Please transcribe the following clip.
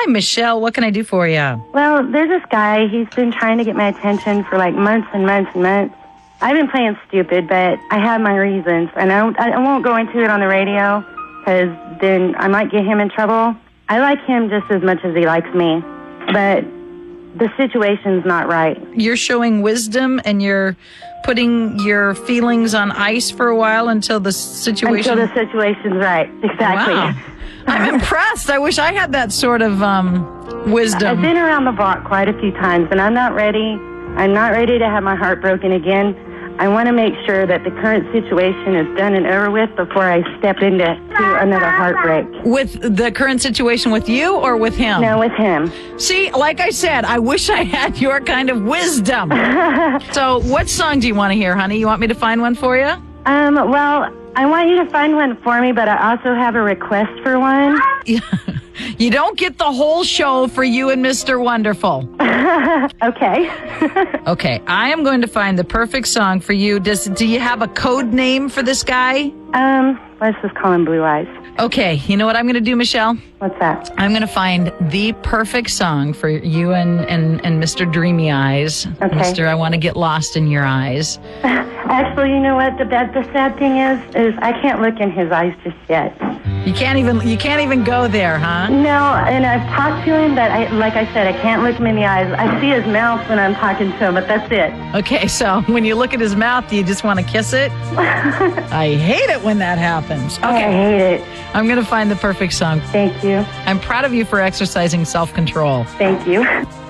Michelle. What can I do for you? Well, there's this guy. He's been trying to get my attention for like months and months and months. I've been playing stupid, but I have my reasons, and I won't go into it on the radio because then I might get him in trouble. I like him just as much as he likes me, but the situation's not right. You're showing wisdom and you're putting your feelings on ice for a while until the situation... Until the situation's right, exactly. Wow. I'm impressed. I wish I had that sort of wisdom. I've been around the block quite a few times, and I'm not ready. I'm not ready to have my heart broken again. I want to make sure that the current situation is done and over with before I step into another heartbreak. With the current situation with you or with him? No, with him. See, like I said, I wish I had your kind of wisdom. So what song do you want to hear, honey? You want me to find one for you? Well, I want you to find one for me, but I also have a request for one. You don't get the whole show for you and Mr. Wonderful. Okay. Okay, I am going to find the perfect song for you. Do you have a code name for this guy? Let's just call him Blue Eyes. Okay, you know what I'm going to do, Michelle? What's that? I'm going to find the perfect song for you and Mr. Dreamy Eyes. Okay. Mr. I want to get lost in your eyes. Actually, you know what? The sad thing is I can't look in his eyes just yet. You can't even go there, huh? No, and I've talked to him, but like I said, I can't look him in the eyes. I see his mouth when I'm talking to him, but that's it. Okay, so when you look at his mouth, do you just want to kiss it? I hate it when that happens. Okay. Oh, I hate it. I'm going to find the perfect song. Thank you. I'm proud of you for exercising self-control. Thank you.